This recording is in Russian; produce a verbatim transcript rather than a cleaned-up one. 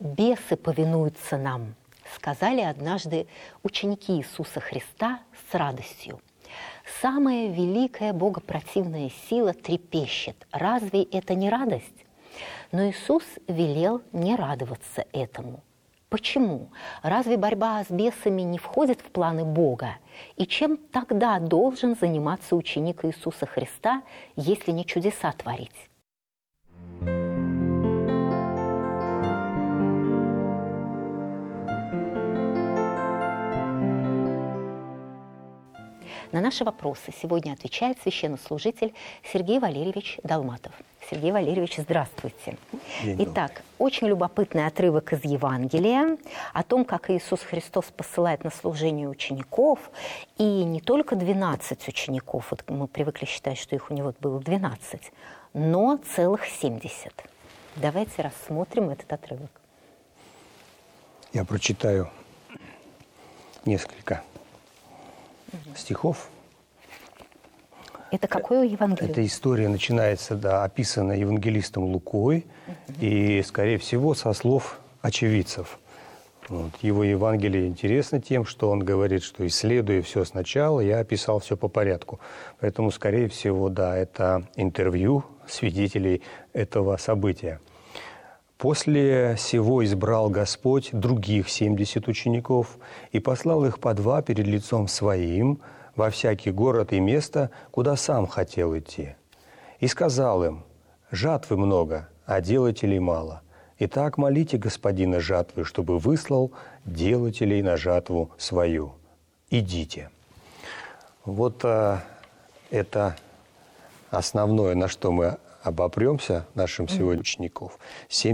Бесы повинуются нам, сказали однажды ученики Иисуса Христа с радостью. Самая великая богопротивная сила трепещет. Разве это не радость? Но Иисус велел не радоваться этому. Почему? Разве борьба с бесами не входит в планы Бога? И чем тогда должен заниматься ученик Иисуса Христа, если не чудеса творить? На наши вопросы сегодня отвечает священнослужитель Сергей Валерьевич Долматов. Сергей Валерьевич, здравствуйте. Итак, очень любопытный отрывок из Евангелия о том, как Иисус Христос посылает на служение учеников, и не только двенадцать учеников, вот мы привыкли считать, что их у него было двенадцать, но целых семьдесят. Давайте рассмотрим этот отрывок. Я прочитаю несколько стихов. Это какое Евангелие? Эта история начинается, да, описана евангелистом Лукой, угу. и, скорее всего, со слов очевидцев. Вот. Его Евангелие интересно тем, что он говорит, что исследуя все сначала, я описал все по порядку. Поэтому, скорее всего, да, это интервью свидетелей этого события. После сего избрал Господь других семьдесят учеников и послал их по два перед лицом Своим во всякий город и место, куда сам хотел идти. И сказал им: жатвы много, а делателей мало. Итак, молите Господина жатвы, чтобы выслал делателей на жатву свою. Идите. Вот а, это основное, на что мы обопремся нашим сегодня учеников.